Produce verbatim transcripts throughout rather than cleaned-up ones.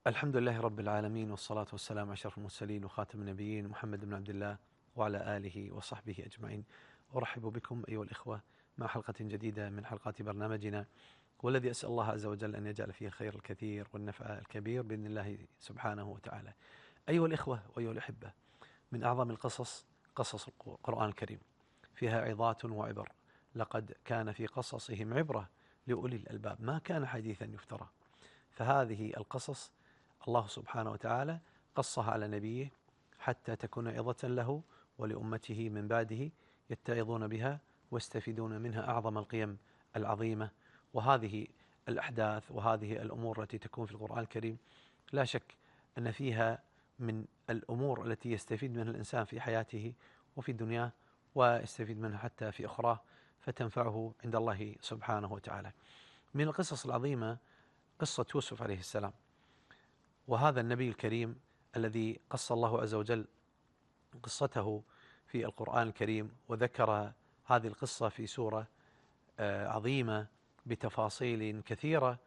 الحمد لله رب العالمين، والصلاة والسلام على أشرف المرسلين وخاتم النبيين محمد بن عبد الله وعلى آله وصحبه أجمعين. أرحب بكم أيها الإخوة مع حلقة جديدة من حلقات برنامجنا، والذي أسأل الله عز وجل أن يجعل فيه الخير الكثير والنفع الكبير بإذن الله سبحانه وتعالى. أيها الإخوة وأيها الأحبة، من أعظم القصص قصص القرآن الكريم، فيها عظات وعبر. لقد كان في قصصهم عبرة لأولي الألباب، ما كان حديثا يفترى. فهذه القصص الله سبحانه وتعالى قصها على نبيه حتى تكون عظة له ولأمته من بعده، يتعظون بها ويستفيدون منها أعظم القيم العظيمة. وهذه الأحداث وهذه الأمور التي تكون في القرآن الكريم لا شك أن فيها من الأمور التي يستفيد منها الإنسان في حياته وفي دنياه، ويستفيد منها حتى في أخراه، فتنفعه عند الله سبحانه وتعالى. من القصص العظيمة قصة يوسف عليه السلام، وهذا النبي الكريم الذي قص الله عز وجل قصته في القرآن الكريم، وذكر هذه القصة في سورة عظيمة بتفاصيل كثيرة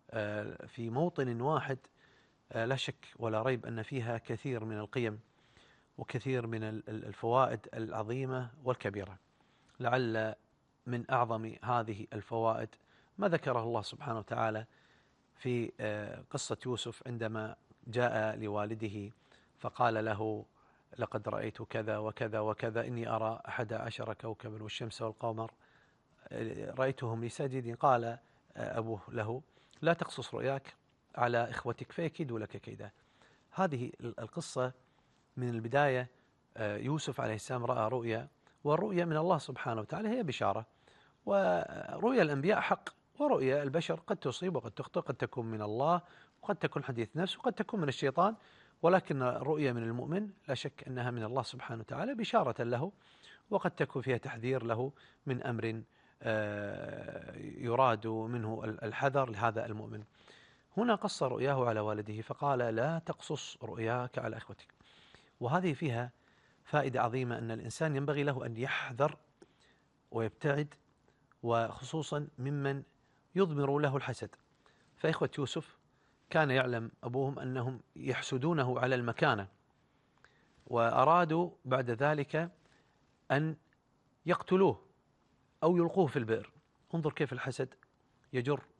في موطن واحد. لا شك ولا ريب أن فيها كثير من القيم وكثير من الفوائد العظيمة والكبيرة. لعل من أعظم هذه الفوائد ما ذكره الله سبحانه وتعالى في قصة يوسف عندما جاء لوالده فقال له: لقد رأيت كذا وكذا وكذا، إني أرى أحد عشر كوكبا والشمس والقمر رأيتهم لي ساجدين. قال أبوه له: لا تقصص رؤياك على إخوتك فيكيدوا لك كيدا. هذه القصة من البداية يوسف عليه السلام رأى رؤيا، والرؤيا من الله سبحانه وتعالى هي بشارة، ورؤيا الأنبياء حق، ورؤيا البشر قد تصيب وقد تخطئ، قد تكون من الله وقد تكون حديث نفس وقد تكون من الشيطان، ولكن الرؤيا من المؤمن لا شك أنها من الله سبحانه وتعالى بشارة له، وقد تكون فيها تحذير له من أمر يراد منه الحذر لهذا المؤمن. هنا قص رؤياه على والده فقال: لا تقصص رؤياك على إخوتك. وهذه فيها فائدة عظيمة، أن الإنسان ينبغي له أن يحذر ويبتعد، وخصوصا ممن يضمر له الحسد. فإخوة يوسف كان يعلم أبوهم أنهم يحسدونه على المكانة، وأرادوا بعد ذلك أن يقتلوه أو يلقوه في البئر. انظر كيف الحسد يجر